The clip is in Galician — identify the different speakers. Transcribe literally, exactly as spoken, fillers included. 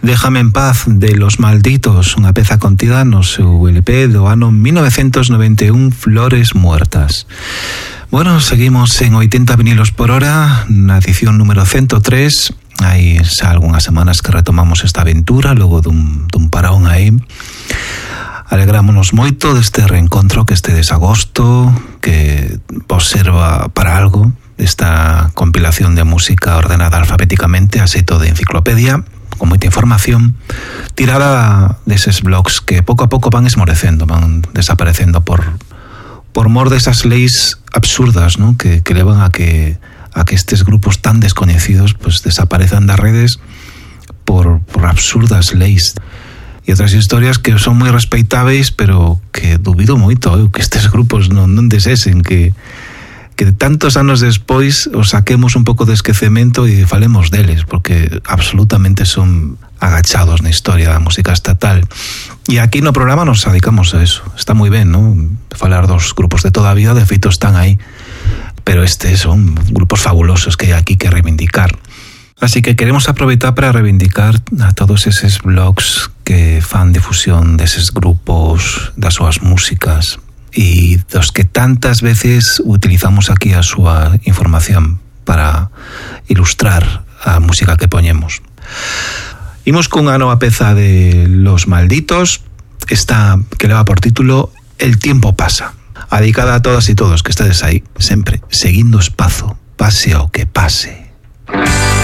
Speaker 1: Déjame en paz, de Los Malditos, unha peza contida no seu L P do ano mil novecientos noventa e un, Flores Muertas. Bueno, seguimos en oitenta vinilos por hora, na edición número ciento tres. Hai xa algunhas semanas que retomamos esta aventura, logo dun, dun parón aí. Alegrámonos moito deste reencontro, que este desagosto, que vos serva para algo, esta compilación de música ordenada alfabéticamente a xeito de enciclopedia, con moita información, tirada deses blogs que pouco a pouco van esmorecendo, van desaparecendo por por mor desas leis absurdas, ¿no? que, que levan a que a que estes grupos tan descoñecidos pues desaparezan das redes por, por absurdas leis. E outras historias que son moi respeitáveis, pero que dubido moito eu que estes grupos non, non desesen, que que tantos anos despois os saquemos un pouco de esquecemento e falemos deles, porque absolutamente son agachados na historia da música estatal. E aquí no programa nos dedicamos a eso. Está moi ben, ¿no? Falar dos grupos de toda a vida, de feito están aí, pero estes son grupos fabulosos que hai aquí que reivindicar. Así que queremos aproveitar para reivindicar a todos eses blogs que fan difusión deses grupos, das súas músicas, e dos que tantas veces utilizamos aquí a súa información para ilustrar a música que poñemos. Imos cunha nova peza de Los Malditos, esta que leva por título El tiempo pasa, dedicada a todas e todos que estades aí, sempre seguindo espazo, pase o que pase.